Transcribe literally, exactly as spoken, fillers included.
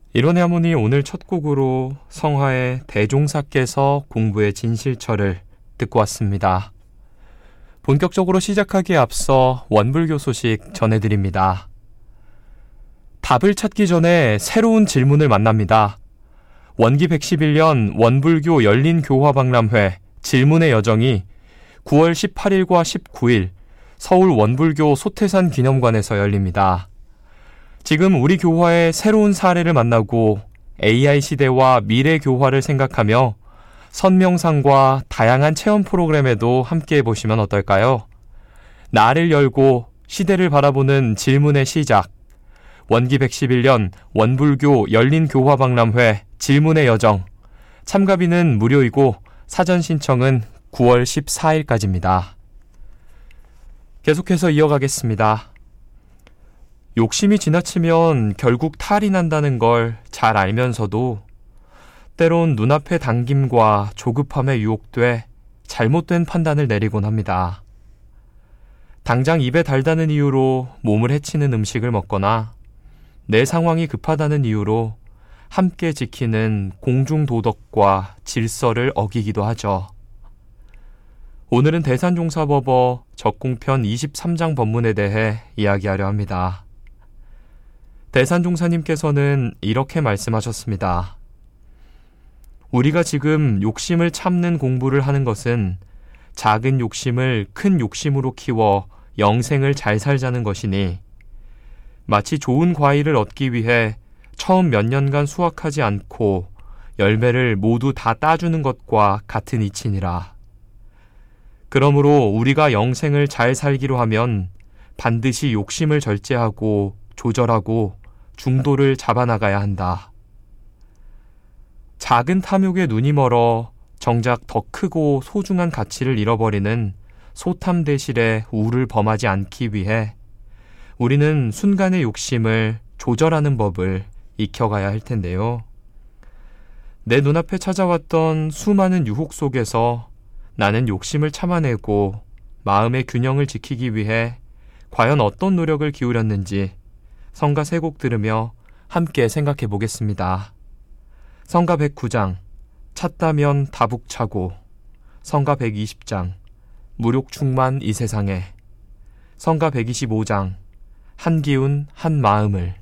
이론의 하모니 오늘 첫 곡으로 성화의 대종사께서 공부의 진실처를 듣고 왔습니다. 본격적으로 시작하기에 앞서 원불교 소식 전해드립니다. 답을 찾기 전에 새로운 질문을 만납니다. 원기 백십일 년 원불교 열린교화박람회 질문의 여정이 구월 십팔일과 십구일 서울 원불교 소태산 기념관에서 열립니다. 지금 우리 교화의 새로운 사례를 만나고 에이아이 시대와 미래 교화를 생각하며 선명상과 다양한 체험 프로그램에도 함께해 보시면 어떨까요? 나를 열고 시대를 바라보는 질문의 시작. 원기 백십일 년 원불교 열린교화박람회 질문의 여정. 참가비는 무료이고 사전 신청은 구월 십사일까지입니다. 계속해서 이어가겠습니다. 욕심이 지나치면 결국 탈이 난다는 걸 잘 알면서도 때론 눈앞의 당김과 조급함에 유혹돼 잘못된 판단을 내리곤 합니다. 당장 입에 달다는 이유로 몸을 해치는 음식을 먹거나 내 상황이 급하다는 이유로 함께 지키는 공중도덕과 질서를 어기기도 하죠. 오늘은 대산종사법어 적공편 이십삼 장 법문에 대해 이야기하려 합니다. 대산종사님께서는 이렇게 말씀하셨습니다. 우리가 지금 욕심을 참는 공부를 하는 것은 작은 욕심을 큰 욕심으로 키워 영생을 잘 살자는 것이니 마치 좋은 과일을 얻기 위해 처음 몇 년간 수확하지 않고 열매를 모두 다 따주는 것과 같은 이치니라. 그러므로 우리가 영생을 잘 살기로 하면 반드시 욕심을 절제하고 조절하고 중도를 잡아나가야 한다. 작은 탐욕에 눈이 멀어 정작 더 크고 소중한 가치를 잃어버리는 소탐대실의 우를 범하지 않기 위해 우리는 순간의 욕심을 조절하는 법을 익혀가야 할 텐데요. 내 눈앞에 찾아왔던 수많은 유혹 속에서 나는 욕심을 참아내고 마음의 균형을 지키기 위해 과연 어떤 노력을 기울였는지 성가 세 곡 들으며 함께 생각해 보겠습니다. 성가 백구 장 찾다면 다북차고, 성가 백이십 장 무욕충만 이 세상에, 성가 백이십오 장 한기운 한 마음을,